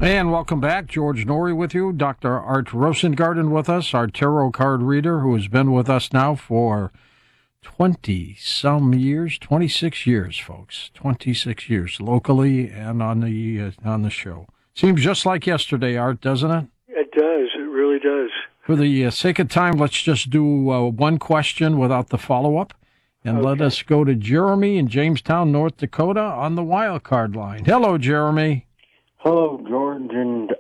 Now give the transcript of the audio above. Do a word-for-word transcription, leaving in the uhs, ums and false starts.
And welcome back. George Noory with you. Doctor Art Rosengarten with us, our tarot card reader, who has been with us now for twenty-some years, twenty-six years, folks. twenty-six years, locally and on the uh, on the show. Seems just like yesterday, Art, doesn't it? It does. It really does. For the uh, sake of time, let's just do uh, one question without the follow-up. And Okay. let us go to Jeremy in Jamestown, North Dakota, on the wild card line. Hello, Jeremy. Hello, George and